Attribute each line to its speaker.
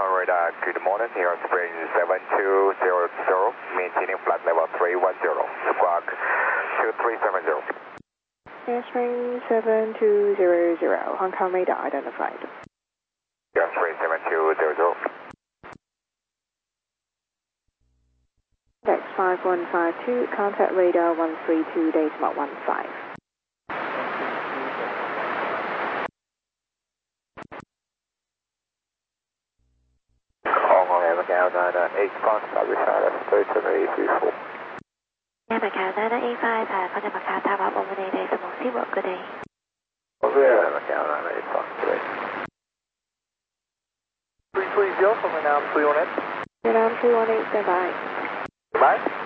Speaker 1: radar, good morning. Here is Spring 7200, maintaining flight level 310, squawk 2370.
Speaker 2: Spring 7200, Hong Kong radar identified.
Speaker 1: Here is Spring 7200.
Speaker 2: Next 5152, contact radar 132.15.
Speaker 1: Hong Kong Air Macau 985, service RS 37834.
Speaker 3: Air Macau 985, contact Macau Tower 118.0, good day.
Speaker 1: Air Macau 985, good day.
Speaker 4: 330 from the now 318.
Speaker 2: Vietnam 318, stand by.
Speaker 1: Goodbye.